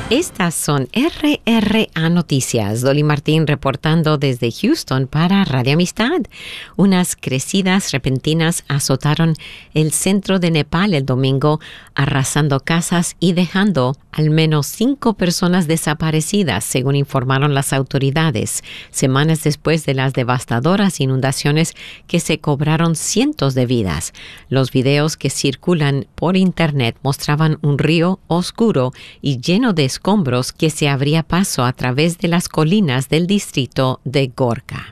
Estas son RRA Noticias. Dolly Martín reportando desde Houston para Radio Amistad. Unas crecidas repentinas azotaron el centro de Nepal el domingo, arrasando casas y dejando al menos 5 personas desaparecidas, según informaron las autoridades, semanas después de las devastadoras inundaciones que se cobraron cientos de vidas. Los videos que circulan por internet mostraban un río oscuro y lleno de escombros que se abría paso a través de las colinas del distrito de Gorka.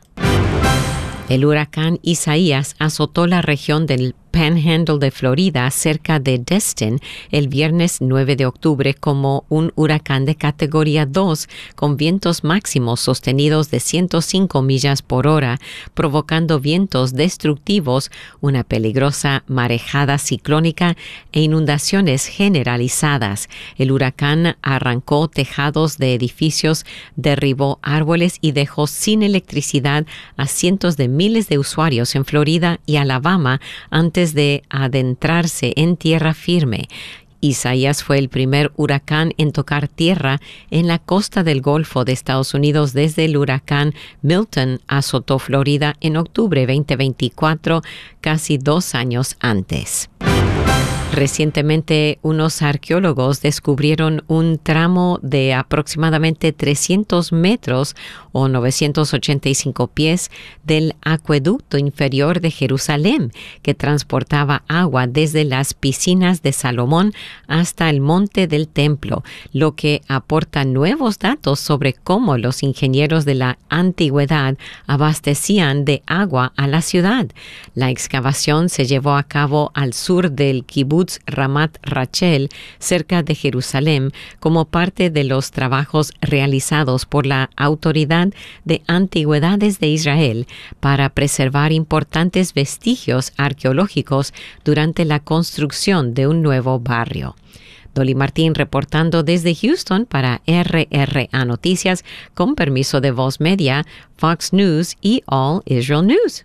El huracán Isaías azotó la región del Panhandle de Florida, cerca de Destin, el viernes 9 de octubre como un huracán de categoría 2, con vientos máximos sostenidos de 105 millas por hora, provocando vientos destructivos, una peligrosa marejada ciclónica e inundaciones generalizadas. El huracán arrancó tejados de edificios, derribó árboles y dejó sin electricidad a cientos de miles de usuarios en Florida y Alabama antes de adentrarse en tierra firme. Isaías fue el primer huracán en tocar tierra en la costa del Golfo de Estados Unidos desde el huracán Milton azotó Florida en octubre 2024, casi 2 años antes. Recientemente, unos arqueólogos descubrieron un tramo de aproximadamente 300 metros o 985 pies del acueducto inferior de Jerusalén, que transportaba agua desde las piscinas de Salomón hasta el monte del templo, lo que aporta nuevos datos sobre cómo los ingenieros de la antigüedad abastecían de agua a la ciudad. La excavación se llevó a cabo al sur del kibutz Ramat Rachel, cerca de Jerusalén, como parte de los trabajos realizados por la Autoridad de Antigüedades de Israel para preservar importantes vestigios arqueológicos durante la construcción de un nuevo barrio. Dolly Martín reportando desde Houston para RRA Noticias, con permiso de Voz Media, Fox News y All Israel News.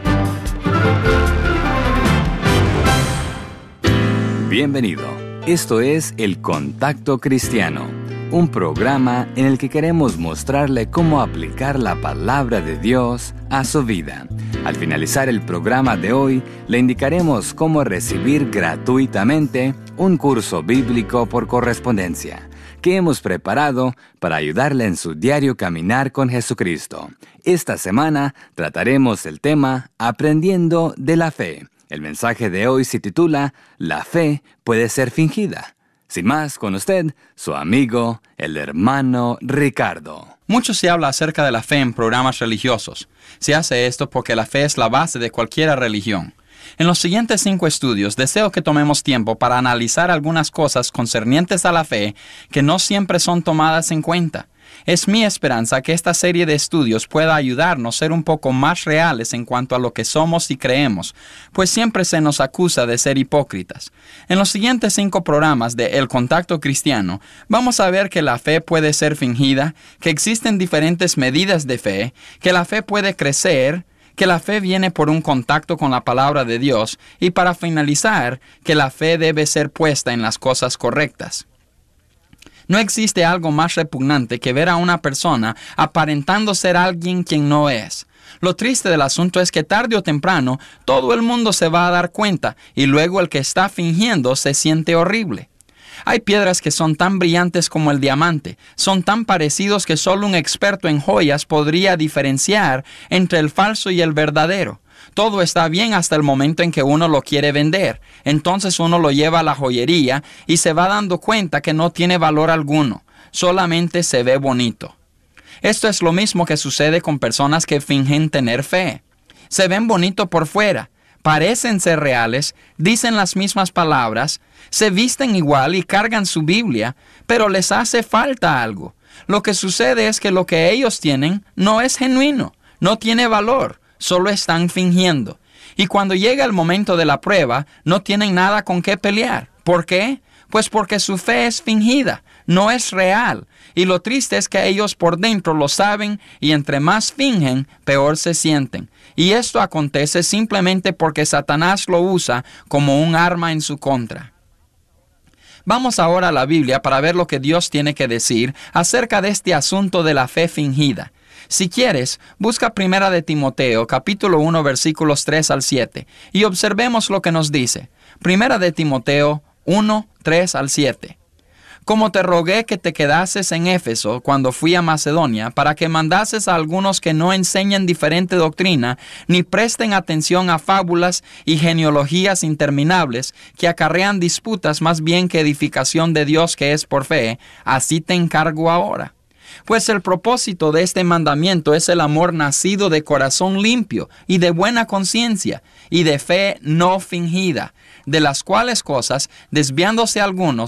Bienvenido. Esto es El Contacto Cristiano, un programa en el que queremos mostrarle cómo aplicar la palabra de Dios a su vida. Al finalizar el programa de hoy, le indicaremos cómo recibir gratuitamente un curso bíblico por correspondencia que hemos preparado para ayudarle en su diario caminar con Jesucristo. Esta semana trataremos el tema Aprendiendo de la Fe. El mensaje de hoy se titula La fe puede ser fingida. Sin más, con usted, su amigo, el hermano Ricardo. Mucho se habla acerca de la fe en programas religiosos. Se hace esto porque la fe es la base de cualquier religión. En los siguientes 5 estudios, deseo que tomemos tiempo para analizar algunas cosas concernientes a la fe que no siempre son tomadas en cuenta. Es mi esperanza que esta serie de estudios pueda ayudarnos a ser un poco más reales en cuanto a lo que somos y creemos, pues siempre se nos acusa de ser hipócritas. En los siguientes 5 programas de El Contacto Cristiano, vamos a ver que la fe puede ser fingida, que existen diferentes medidas de fe, que la fe puede crecer, que la fe viene por un contacto con la palabra de Dios y, para finalizar, que la fe debe ser puesta en las cosas correctas. No existe algo más repugnante que ver a una persona aparentando ser alguien quien no es. Lo triste del asunto es que tarde o temprano todo el mundo se va a dar cuenta y luego el que está fingiendo se siente horrible. Hay piedras que son tan brillantes como el diamante, son tan parecidos que solo un experto en joyas podría diferenciar entre el falso y el verdadero. Todo está bien hasta el momento en que uno lo quiere vender. Entonces uno lo lleva a la joyería y se va dando cuenta que no tiene valor alguno, solamente se ve bonito. Esto es lo mismo que sucede con personas que fingen tener fe. Se ven bonito por fuera, parecen ser reales, dicen las mismas palabras, se visten igual y cargan su Biblia, pero les hace falta algo. Lo que sucede es que lo que ellos tienen no es genuino, no tiene valor. Solo están fingiendo. Y cuando llega el momento de la prueba, no tienen nada con qué pelear. ¿Por qué? Pues porque su fe es fingida, no es real. Y lo triste es que ellos por dentro lo saben y entre más fingen, peor se sienten. Y esto acontece simplemente porque Satanás lo usa como un arma en su contra. Vamos ahora a la Biblia para ver lo que Dios tiene que decir acerca de este asunto de la fe fingida. Si quieres, busca 1 de Timoteo, capítulo 1, versículos 3 al 7, y observemos lo que nos dice. 1 de Timoteo 1, 3 al 7. Como te rogué que te quedases en Éfeso cuando fui a Macedonia, para que mandases a algunos que no enseñen diferente doctrina, ni presten atención a fábulas y genealogías interminables, que acarrean disputas más bien que edificación de Dios que es por fe, así te encargo ahora. Pues el propósito de este mandamiento es el amor nacido de corazón limpio y de buena conciencia y de fe no fingida, de las cuales cosas, desviándose algunos,